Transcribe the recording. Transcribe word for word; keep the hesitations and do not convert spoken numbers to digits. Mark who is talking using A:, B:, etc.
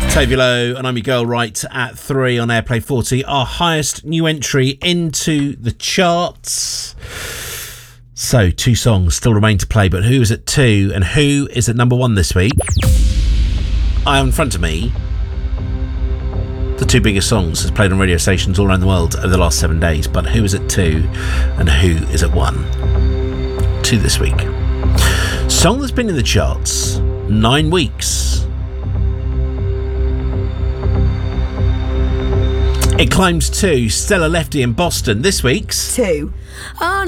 A: Tavilo and I'm Your Girl right at three on Airplay forty, our highest new entry into the charts. So, two songs still remain to play, but who is at two and who is at number one this week? I have in front of me the two biggest songs that's played on radio stations all around the world over the last seven days, but who is at two and who is at one? Two this week. Song that's been in the charts nine weeks. It climbs two. Stella Lefty in Boston. This week's
B: two.
C: On